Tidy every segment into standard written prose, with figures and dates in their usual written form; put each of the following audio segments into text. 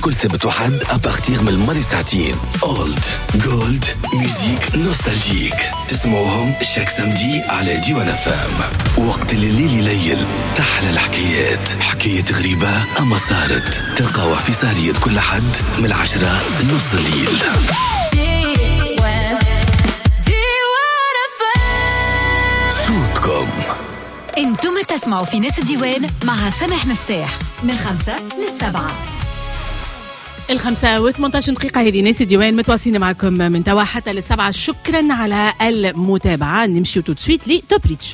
كل سبت وحد أبارتيغ من الماضي ساعتين. أولد جولد ميوزيك نوستالجيك تسمعوهم شاك سمدي على ديوان فام. وقت الليل يليل تحلى الحكايات، حكاية غريبة أما صارت، تلقاوها في سهرية كل حد من 10 لنص الليل. صوتكم انتم تسمعوا في ناس الديوان مع سامح مفتاح من 5 ل7. 5:18 هذه ناس الديوان متواصلين معكم من توا حتى ل7. شكرا على المتابعة. نمشي تو تسويت لتوبريتش.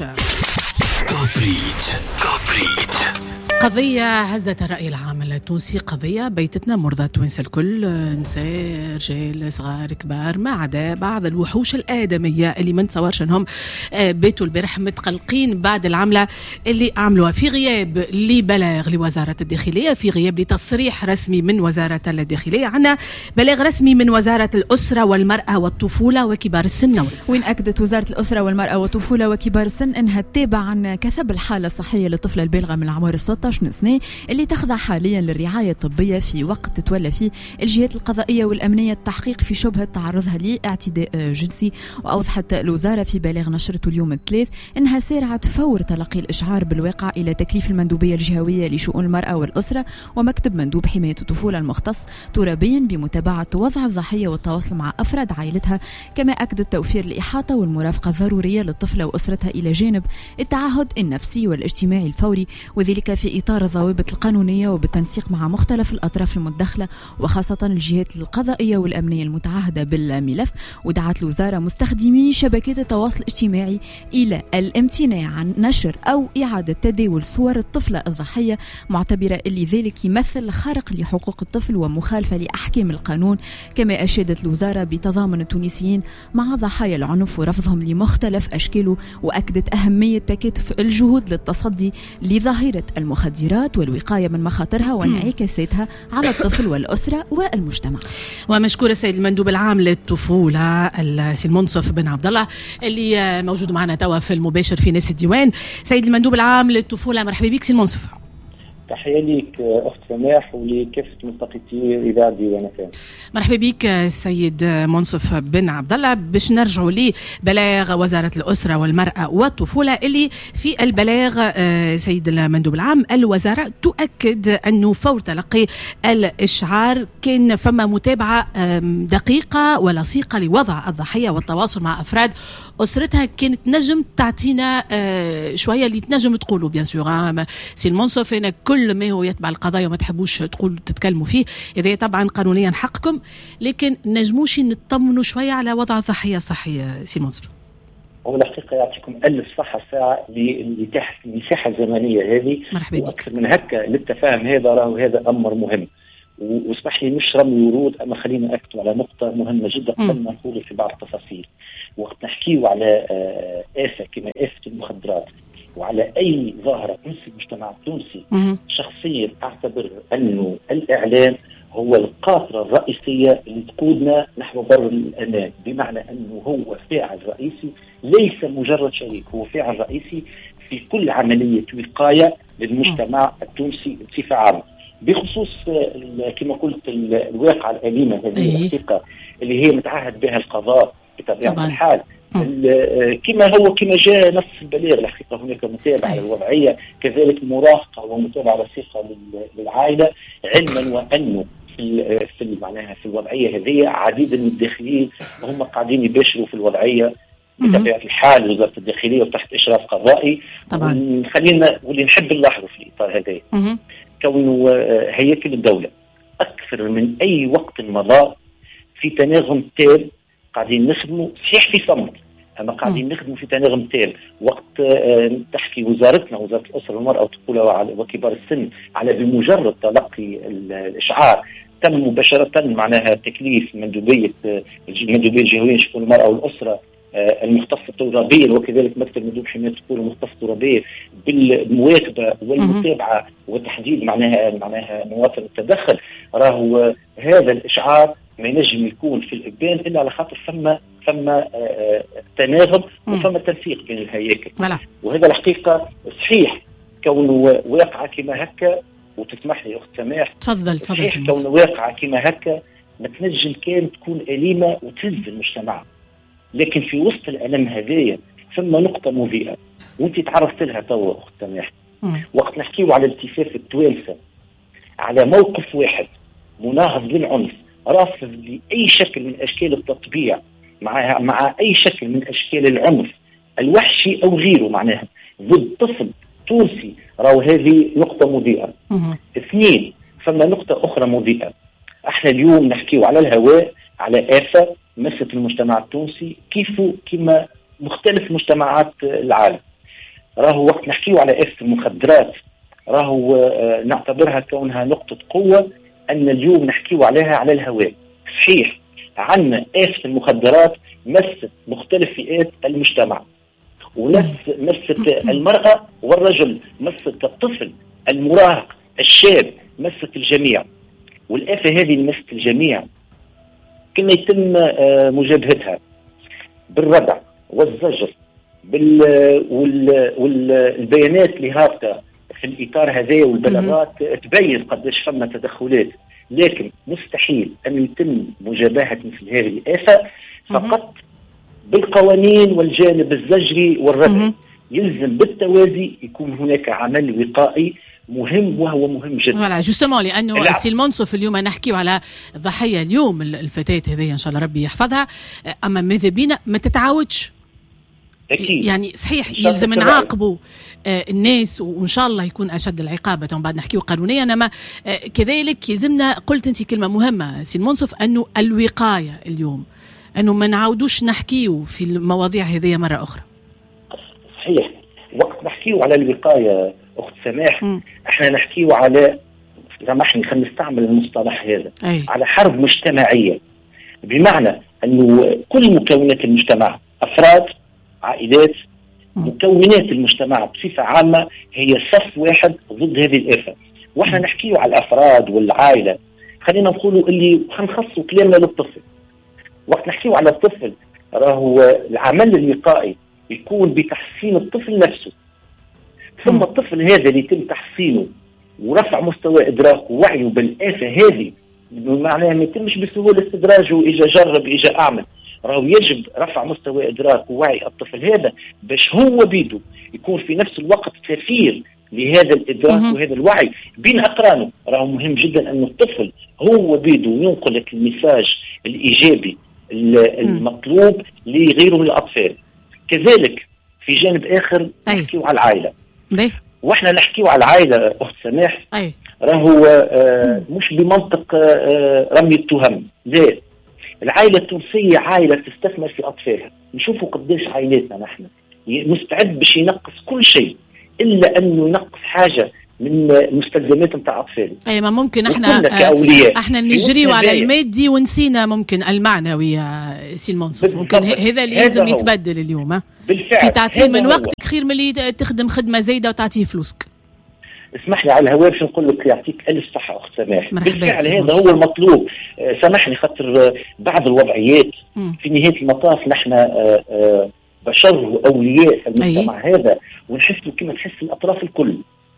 قضية هزت الرأي العام التونسي، قضية بيتتنا مرضى التوانسة الكل، نساء رجال صغار كبار، ما عدا بعض الوحوش الآدمية اللي ما نتصورش انهم بيتوا البارح متقلقين بعد العملة اللي عملوها في غياب لبلاغ لوزارة الداخلية، في غياب لتصريح رسمي من وزارة الداخلية. عنا بلاغ رسمي من وزارة الأسرة والمرأة والطفولة وكبار السن. وين أكدت وزارة الأسرة والمرأة والطفولة وكبار السن أنها تتابع عن كسب الحالة الصحية للطفلة البالغة من العمر 16 سنة اللي تخضع حاليا للرعاية الطبية في وقت تتولى فيه الجهات القضائية والأمنية التحقيق في شبهة تعرضها لاعتداء جنسي. وأوضحت الوزارة في بلاغ نشرته اليوم الثلاث أنها سارعت فور تلقي الإشعار بالواقع إلى تكليف المندوبية الجهوية لشؤون المرأة والأسرة ومكتب مندوب حماية الطفولة المختص ترابيا بمتابعة وضع الضحية والتواصل مع أفراد عائلتها. كما أكدت توفير الإحاطة والمرافقة الضرورية للطفلة وأسرتها إلى جانب التعهد النفسي والاجتماعي الفوري، وذلك في إطار الضوابط القانونية وبالتنسيق مع مختلف الأطراف المتدخلة وخاصة الجهات القضائية والأمنية المتعهدة بالملف. ودعت الوزارة مستخدمي شبكات التواصل الاجتماعي إلى الامتناع عن نشر أو إعادة تداول صور الطفلة الضحية، معتبرة اللي ذلك يمثل خرق لحقوق الطفل ومخالفة لأحكام القانون. كما أشادت الوزارة بتضامن التونسيين مع ضحايا العنف ورفضهم لمختلف أشكاله، وأكدت أهمية تكاتف الجهود للتصدي لظاهرة المخدرات والوقاية من مخاطرها وانعكاساتها على الطفل والأسرة والمجتمع. ومشكور السيد المندوب العام للطفولة السيد منصف بن عبد الله اللي موجود معنا توا في المباشر في ناس الديوان. سيد المندوب العام للطفولة، مرحبا بك سيد منصف. تحية ليك أخت سماح ولكافة مستقبلي إذاعة ديوان فام. مرحبا بك السيد منصف بن عبد الله. باش نرجعوا لبلاغ وزارة الأسرة والمرأة والطفولة اللي في البلاغ سيد المندوب العام الوزارة تؤكد أنه فور تلقي الإشعار كان فما متابعة دقيقة ولصيقة لوضع الضحية والتواصل مع أفراد أسرتها. كانت نجم تعطينا شوية اللي تنجم تقولوا بيان سور سي المنصف أنا كل ما هو يتبع القضايا وما تحبوش تقولوا تتكلموا فيه، إذا طبعا قانونيا حقكم، لكن نجموش نطمنوا شوية على وضع الضحية الصحية سي المنصف. هو الحقيقة يعطيكم ألف صحة ساعة اللي تحت المساحة الزمنية هذه وأكثر من هكا للتفاهم. هذا أمر مهم. واسمح لي مش رمي ورود، أما خلينا أكتب على نقطة مهمة جدا قبل ما نقول في بعض التفاصيل. وقت نحكيه على آفة كما آفة المخدرات وعلى أي ظاهرة تمس المجتمع التونسي، شخصيا أعتبر أنه الإعلام هو القاطرة الرئيسية اللي تقودنا نحو بر الأمان، بمعنى أنه هو فاعل رئيسي ليس مجرد شريك، هو فاعل رئيسي في كل عملية وقاية للمجتمع التونسي بصفة عامة. بخصوص كما قلت الواقعة الأليمة هذه الحقيقة اللي هي متعهد بها القضاء بطبيعة الحال، كما جاء نص البلاغ. الحقيقة هناك متابعة للوضعية، كذلك مرافقة ومتابعة رصيقة للعائلة، علما وأنه في الوضعية هذه عديد من الداخلين هم قاعدين يباشروا في الوضعية بطبيعة الحال وزارة الداخلية وتحت إشراف قضائي. طبعا خلينا واللي نحب نلاحظه في الإطار هذا كونه هيكل الدولة أكثر من أي وقت مضى في تناغم تام قاعدين نخدموا صحيح في صمت، أما قاعدين نخدموا في تناغم تام. وقت تحكي وزارتنا وزارة الأسرة والمرأة والطفولة وكبار السن على بمجرد تلقي الإشعار تم مباشرة معناها تكليف المندوبية الجهوية لشؤون المرأة والأسرة المختصة ترابيا وكذلك مكتب مندوب حماية الطفولة المختص ترابيا بالمواكبة والمتابعة وتحديد معناها مواطن التدخل. راهو هذا الإشعار ما ينجم يكون في الإبان إلا على خاطر ثم تناغم وثم تنسيق بين الهياكل. وهذا الحقيقة صحيح كونه واقعة كما هكا وتسمح لي اخت سماح تفضل كون واقعه كما هكا ما تنجم كان تكون أليمة وتهز المجتمع، لكن في وسط الألم هذايا ثم نقطة مضيئة وانت تعرفت لها توا اخت سماح. وقت نحكيو على التفاف التوانسة على موقف واحد مناهض للعنف رافض لأي شكل من أشكال التطبيع مع أي شكل من أشكال العنف الوحشي أو غيره معناها ضد طفل تونسي، راهو هذه نقطة مضيئة. اثنين، ثم نقطة أخرى مضيئة، احنا اليوم نحكيو على الهواء على آفة مست المجتمع التونسي كما مختلف مجتمعات العالم. راهو وقت نحكيو على آفة المخدرات راهو نعتبرها كونها نقطة قوة، أن اليوم نحكيو عليها على الهواء. صحيح عنا آفة المخدرات مست مختلف فئات المجتمع، مست المرأة والرجل، مست الطفل المراهق الشاب، مست الجميع. والآفة هذه مست الجميع كنا يتم مجابهتها بالردع والزجر والبيانات اللي هابطة في الإطار هذا والبلاغات تبين قديش فما تدخلات، لكن مستحيل أن يتم مجابهة مثل هذه الآفة فقط بالقوانين والجانب الزجري والردع. يلزم بالتوازي يكون هناك عمل وقائي مهم، وهو مهم جدا. فوالا جوستومون لانه السي المنصف اليوم نحكيو على ضحيه اليوم الفتاه هذه ان شاء الله ربي يحفظها، اما ماذا بينا ما تتعاودش. أكيد. يعني صحيح يلزم نعاقبوا الناس وان شاء الله يكون اشد العقابه بعد نحكيو قانونيا، انما كذلك يلزمنا، قلت انت كلمه مهمه سي المنصف، انه الوقايه اليوم، انه ما نعاودوش نحكيو في المواضيع هذه مره اخرى. صحيح وقت نحكيو على الوقايه اخت سماح احنا نحكيو على، سامحني خلينا نستعمل المصطلح هذا، على حرب مجتمعيه، بمعنى انه كل مكونات المجتمع، افراد، عائلات، مكونات المجتمع بصفه عامه هي صف واحد ضد هذه الآفة. واحنا نحكيو على الافراد والعائله، خلينا نقولوا اللي حنخصوا كلامنا للطفل. وقت نحكيو على الطفل راهو العمل الوقائي يكون بتحسين الطفل نفسه، ثم الطفل هذا اللي يتم تحسينه ورفع مستوى إدراكه ووعيه بالآفة هذه، معناها ما يتمش بسهولة استدراجه إجا جرب إجا أعمل، راهو يجب رفع مستوى إدراك ووعي الطفل هذا باش هو بيده يكون في نفس الوقت سفير لهذا الإدراك وهذا الوعي بين أقرانه. راهو مهم جدا أن الطفل هو بيده ينقل لك الميساج الإيجابي المطلوب لغيره من الأطفال. كذلك في جانب آخر نحكيو على العائلة. واحنا نحكيو على العائلة أخت سماح راهو مش بمنطق رمي التهم، لا، العائلة التونسية عائلة تستثمر في أطفالها. نشوفوا قديش عائلاتنا نحن مستعد باش ينقص كل شيء إلا أنه ينقص حاجة من مستلزمات نتاع أطفاله. أي ما ممكن احنا نجريو على المادي ونسينا ممكن المعنوي يا سي المنصف. ممكن هذا اللي لازم يتبدل اليوم. بالفعل كي تعطيه من وقتك خير من اللي تخدم خدمة زايدة وتعطيه فلوسك. اسمح لي على الهواء باش نقول لك يعطيك ألف صحة أخت سماح. بالفعل هذا هو المطلوب. سامحني خاطر بعض الوضعيات في نهاية المطاف نحن بشر وأولياء في المجتمع هذا، ونحسوا كما تحس الأطراف الكل.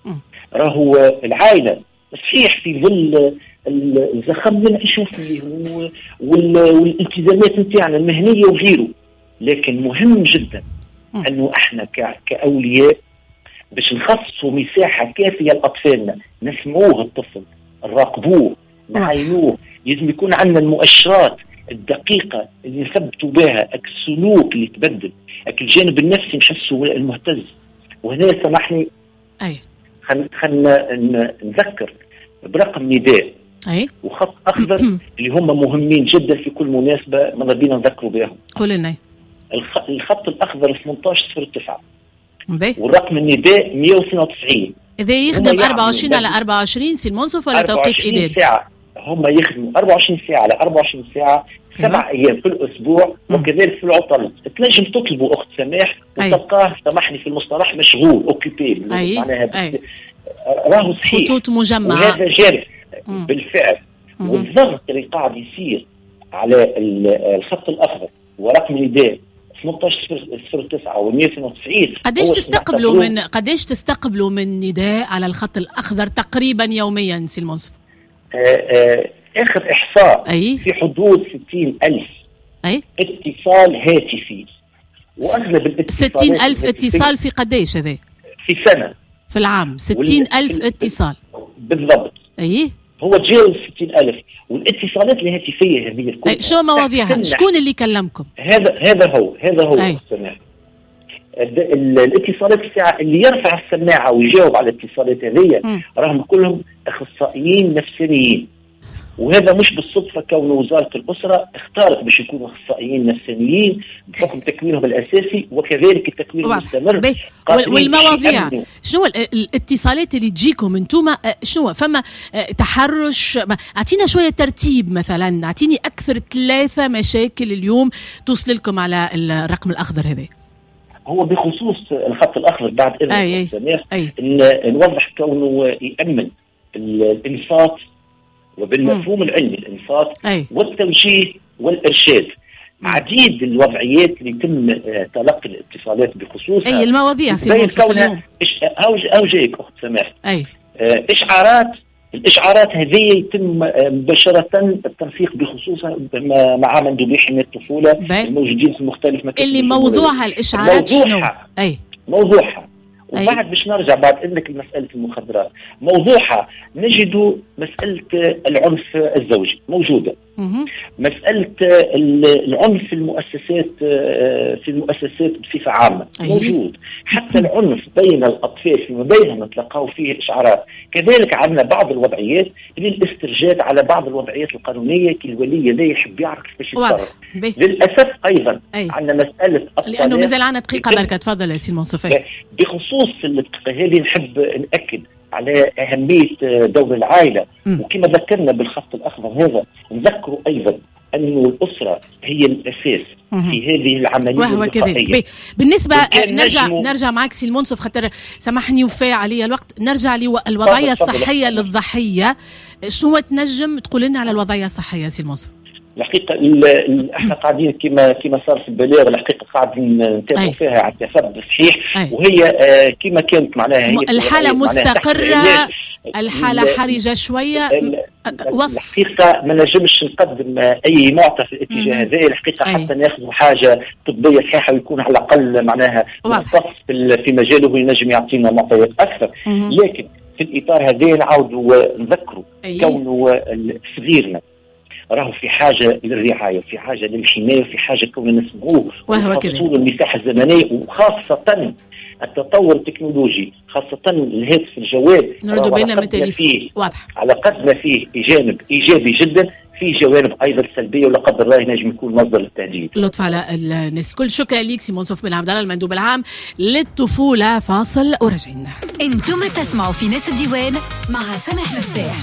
راهو العائلة صحيح في ظل الزخم اللي نعيشوا فيه والالتزامات نتاعنا المهنية وغيره، لكن مهم جدا أنه احنا كأولياء باش نخصصوا مساحة كافية لأطفالنا، نسمعوه الطفل، نراقبوه، نعينوه، لازم يكون عندنا المؤشرات الدقيقة اللي نثبتوا بها السلوك اللي يتبدل، الجانب النفسي نحسه المهتز. وهنا سامحني خلنا نذكر برقم نداء وخط أخضر اللي هم مهمين جدا في كل مناسبة ماذا بينا نذكروا بهم. قول لنا. الخط الأخضر 1809 والرقم النداء 192. إذا يخدم 24 على 24 سي المنصف ولا توقيت إداري؟ ساعة هم يخدموا 24 ساعة على 24 ساعة 7 أيام في الأسبوع، وكذلك في العطلات. تنجم تطلبوا أخت سماح وتلقاه سامحني في المصطلح مشغول أوكيبي معناها راهو صحيح خطوط مجمعة وهذا جاري بالفعل. والضغط اللي قاعد يصير على الخط الأخضر ورقم نداء 18/09 و 192. قديش تستقبلوا من نداء على الخط الأخضر تقريبا يوميا سي المنصف؟ آخر إحصاء في حدود 60,000 اتصال هاتفي، وأغلب الاتصالات 60,000 اتصال في قديش هذا؟ في سنة، في العام 60,000 اتصال بالضبط. هو تجاوز 60,000. والاتصالات الهاتفية هذه الكل شو مواضيعها؟ شكون اللي كلمكم؟ هذا هو السماعة. الاتصالات الساعة اللي يرفع السماعة ويجاوب على الاتصالات هذه راهم كلهم أخصائيين نفسانيين، وهذا مش بالصدفة كون وزارة الأسرة اختارت باش يكونوا أخصائيين نفسانيين بحكم تكوينهم الأساسي وكذلك التكوين المستمر. والمواضيع شنو الاتصالات اللي تجيكم انتم؟ شنو فما تحرش؟ اعطينا شوية ترتيب مثلا، اعطيني أكثر 3 مشاكل اليوم توصل لكم على الرقم الأخضر هذا. هو بخصوص الخط الأخضر بعد إذن سماح نوضح كونه يأمن الإنصات، وبالمفهوم العلمي الإنصات والتوجيه والإرشاد. عديد الوضعيات اللي يتم تلقي الاتصالات بخصوصها المواضيع بين كونها أو جايك أخت سماح الإشعارات هذه يتم مباشرة التنسيق بخصوصها مع مندوبي حماية الطفولة الموجودين في مختلف مكاتب اللي موضوعها الإشعارات شنو؟ موضوعها وبعد باش نرجع بعد إذنك لمسألة المخدرات. موضوعها نجد مسألة العنف الزوجي موجودة، مسألة العنف في المؤسسات بصفة عامة موجود، حتى العنف بين الأطفال فيما بينهم نتلقاو فيه إشعارات. كذلك عندنا بعض الوضعيات للاسترجاع على بعض الوضعيات القانونية كي الولي لا يحب يعرف كيفاش يتصرف. للأسف أيضا عندنا مسألة لأنه مازال عندنا دقيقة بركة. تفضل يا سي المنصف. بخصوص الدقيقة هذه نحب نأكد على أهمية دور العائلة، وكما ذكرنا بالخط الأخضر هذا نذكروا أيضا أنه الأسرة هي الأساس في هذه العملية وهو كذلك. بالنسبة نرجع معك سي المنصف، خاطر سامحني وفاء علي الوقت، نرجع للوضعية الصحية للضحية. شنو تنجم تقول لنا على الوضعية الصحية سي المنصف؟ الحقيقة احنا قاعدين كما صار في البلاغ، الحقيقة قاعدين نتابعوا فيها على التثبت صحيح، وهي كما كانت معناها الحالة مستقرة، الحالة حرجة شوية. وصف الحقيقة ما نجمش نقدم أي معطى في الاتجاه هذا الحقيقة حتى ناخذ حاجة طبية صحيحة ويكون على الأقل معناها مختص في مجاله ينجم يعطينا معطيات أكثر. لكن في الإطار هذا نعود ونذكروا كونه صغيرنا راهو في حاجة للرعاية، في حاجة للحماية، في حاجة كوننا نسمعوه وخاصة المساحة الزمنية وخاصة التطور التكنولوجي، خاصة الهاتف الجوال على قد ما فيه جانب إيجابي جدا في جوانب أيضا سلبية ولا قدر الله ينجم يكون مصدر للتهديد. لطف على الناس الكل. شكرا ليك سي منصف بن عبد الله المندوب العام للطفولة. فاصل وراجعين. انتم تسمعوا في ناس الديوان مع سامح مفتاح.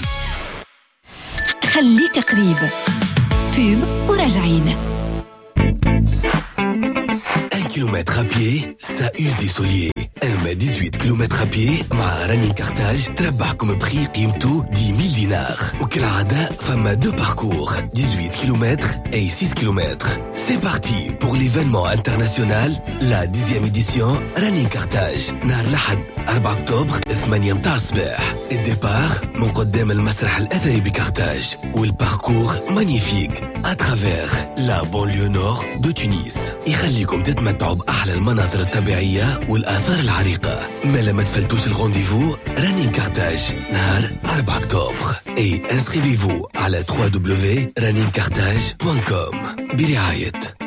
خليك قريب. بوب وراجعين. 1 kilomètre à pied, ça use les souliers. 18 kilomètres à pied مع راني كارتاج تربحكم بخي قيمته 10,000 دينار. وكالعادة فما 2 parcours 18 kilomètres et 6 kilomètres. C'est parti pour l'événement international, la 10e édition راني كارتاج نهار الأحد 4 أكتوبر 8 متاع الصباح. الديبار من قدام المسرح الأثري بكارتاج والباركور مانيفيك اترافير لا بونليو نور دو تونس. يخليكم تتمتعوا بأحلى المناظر الطبيعية والآثار العريقة. ما تفلتوش الغونديفو راني كارتاج نهار 4 أكتوبر. اي انسcrivez-vous على www.raninkartage.com برعاية